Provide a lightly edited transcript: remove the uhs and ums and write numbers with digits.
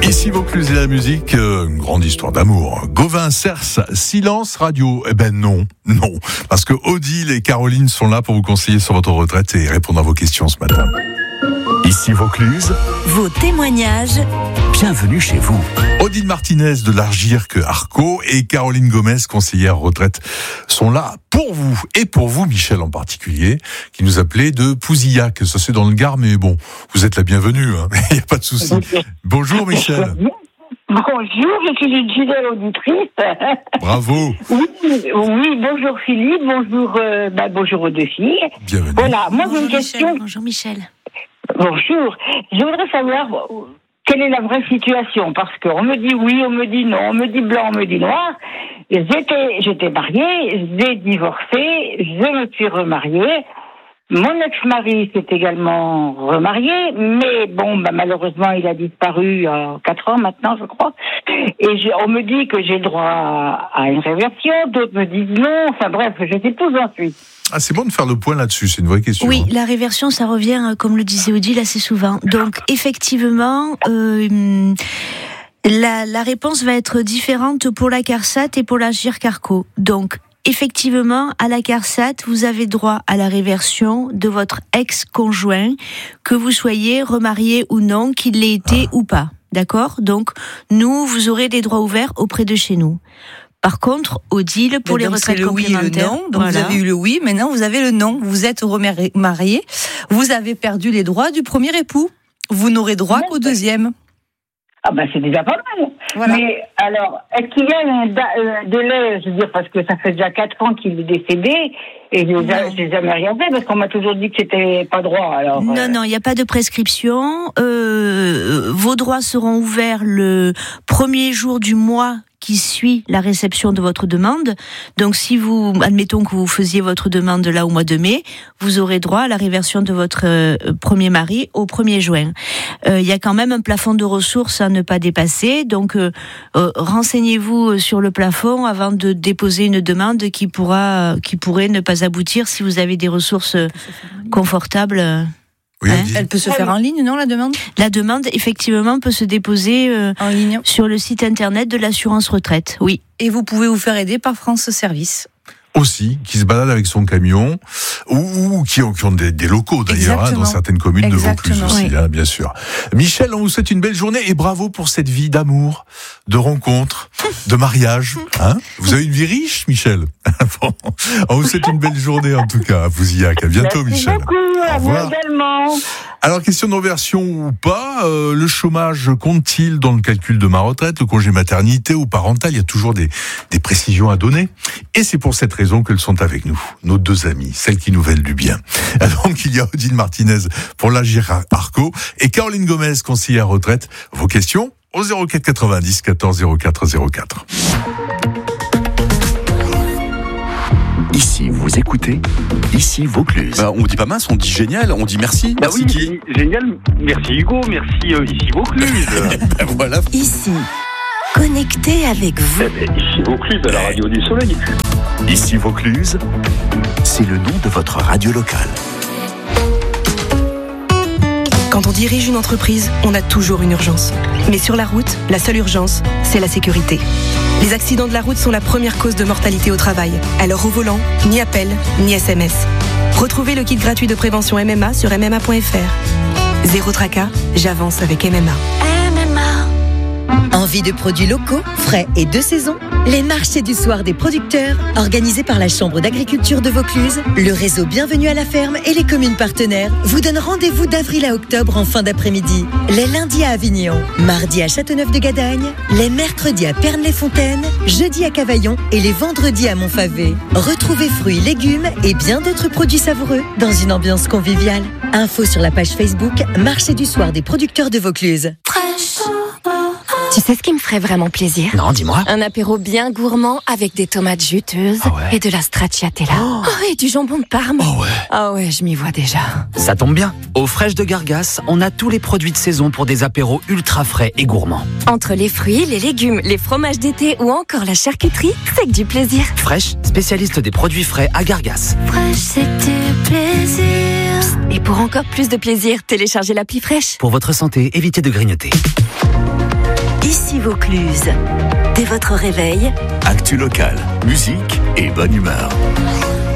Ici Vaucluse et la musique, une grande histoire d'amour. Gauvin, Cers, silence radio. Eh ben non, parce que Odile et Caroline sont là pour vous conseiller sur votre retraite et répondre à vos questions ce matin. Ici Vaucluse, vos témoignages. Bienvenue chez vous. Odile Martinez de l'Argirque-Arco et Caroline Gomez, conseillère retraite, sont là pour vous. Et pour vous, Michel en particulier, qui nous appelait de Pouzillac. Ça c'est dans le Gard, mais bon, vous êtes la bienvenue, hein. Il n'y a pas de souci. Bonjour Michel. Bonjour, je suis une fidèle auditrice. Bravo. Oui, bonjour Philippe, bonjour aux deux filles. Bienvenue. Voilà, moi j'ai une Michel. question. Bonjour Michel. Bonjour, je voudrais savoir quelle est la vraie situation, parce qu'on me dit oui, on me dit non, on me dit blanc, on me dit noir. J'étais mariée, j'ai divorcé, je me suis remariée. Mon ex-mari s'est également remarié, mais malheureusement, il a disparu il y a 4 ans maintenant, je crois. Et on me dit que j'ai le droit à une réversion, d'autres me disent non. Enfin bref, je sais plus où j'en suis. Ah, c'est bon de faire le point là-dessus, c'est une vraie question. Oui, la réversion, ça revient, comme le disait Odile, assez souvent. Donc, effectivement, la réponse va être différente pour la CARSAT et pour l'Argirque-Arco. Donc, effectivement, à la CARSAT, vous avez droit à la réversion de votre ex-conjoint, que vous soyez remarié ou non, qu'il l'ait été ou pas. D'accord ? Donc, vous aurez des droits ouverts auprès de chez nous. Par contre, Odile, pour les retraites complémentaires... C'est le oui et le non. Donc voilà. Vous avez eu le oui, maintenant vous avez le non. Vous êtes remarié, vous avez perdu les droits du premier époux. Vous n'aurez droit qu'au deuxième. Ah c'est déjà pas mal. Voilà. Mais alors, est-ce qu'il y a un délai, je veux dire, parce que ça fait déjà 4 ans qu'il est décédé, et j'ai jamais rien fait, parce qu'on m'a toujours dit que c'était pas droit. Alors, Non, il n'y a pas de prescription. Vos droits seront ouverts le premier jour du mois qui suit la réception de votre demande. Donc, si admettons que vous faisiez votre demande là au mois de mai, vous aurez droit à la réversion de votre premier mari au 1er juin. Il y a quand même un plafond de ressources à ne pas dépasser. Donc, renseignez-vous sur le plafond avant de déposer une demande qui pourrait ne pas aboutir si vous avez des ressources confortables. Oui, elle peut se faire en ligne, non, la demande ? La demande, effectivement, peut se déposer en ligne sur le site internet de l'assurance retraite, oui. Et vous pouvez vous faire aider par France Service. Aussi, qui se balade avec son camion, ou qui ont des locaux d'ailleurs, dans certaines communes de Vaucluse aussi, oui. Bien sûr. Michel, on vous souhaite une belle journée et bravo pour cette vie d'amour, de rencontre, de mariage. Vous avez une vie riche, Michel. On vous souhaite une belle journée en tout cas à Pouzillac. À bientôt, merci Michel. Beaucoup, au revoir. Également. Alors, question de reversion ou pas, le chômage compte-t-il dans le calcul de ma retraite, le congé maternité ou parental? Il y a toujours des précisions à donner. Et c'est pour cette raison qu'elles sont avec nous, nos deux amies, celles qui nous veulent du bien. Donc, il y a Odile Martinez pour l'Argirque-Arco et Caroline Gomez, conseillère retraite. Vos questions au 04 90 14 04 04. Ici, vous écoutez, ici Vaucluse. On dit pas mince, on dit génial, on dit merci. Merci qui ? Génial, merci Hugo, merci ici Vaucluse. Voilà. Ici, connecté avec vous. Ici Vaucluse, à la radio du soleil. Ici Vaucluse, c'est le nom de votre radio locale. Quand on dirige une entreprise, on a toujours une urgence. Mais sur la route, la seule urgence, c'est la sécurité. Les accidents de la route sont la première cause de mortalité au travail. Alors au volant, ni appel, ni SMS. Retrouvez le kit gratuit de prévention MMA sur MMA.fr. Zéro tracas, j'avance avec MMA. Envie de produits locaux, frais et de saison ? Les marchés du soir des producteurs, organisés par la Chambre d'agriculture de Vaucluse, le réseau Bienvenue à la ferme et les communes partenaires vous donnent rendez-vous d'avril à octobre en fin d'après-midi. Les lundis à Avignon, mardi à Châteauneuf-de-Gadagne, les mercredis à Pernes-les-Fontaines, jeudi à Cavaillon et les vendredis à Montfavet. Retrouvez fruits, légumes et bien d'autres produits savoureux dans une ambiance conviviale. Info sur la page Facebook Marché du soir des producteurs de Vaucluse. Tu sais ce qui me ferait vraiment plaisir ? Non, dis-moi. Un apéro bien gourmand avec des tomates juteuses et de la stracciatella. Et du jambon de Parme. Ah ouais, je m'y vois déjà. Ça tombe bien. Aux Fraîches de Gargas, on a tous les produits de saison pour des apéros ultra frais et gourmands. Entre les fruits, les légumes, les fromages d'été ou encore la charcuterie, c'est que du plaisir. Fraîche, spécialiste des produits frais à Gargas. Fraîche, c'est du plaisir. Psst, et pour encore plus de plaisir, téléchargez l'appli Fraîche. Pour votre santé, évitez de grignoter. Vaucluse. Dès votre réveil, Actu locale, musique et bonne humeur.